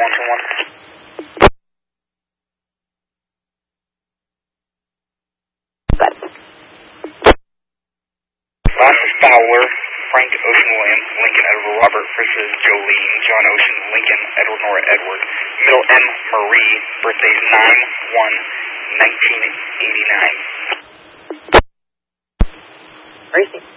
121. Last is Fowler, Frank Ocean William, Lincoln Edward Robert versus Jolene, John Ocean, Lincoln Edward Nora Edward. Middle M. Marie, birthdays 9/1/1989. Racing.